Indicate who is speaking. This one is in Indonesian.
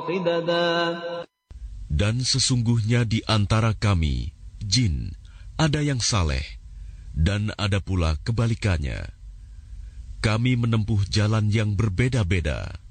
Speaker 1: Dan sesungguhnya di antara kami, jin, ada yang saleh, dan ada pula kebalikannya. Kami menempuh jalan yang berbeda-beda.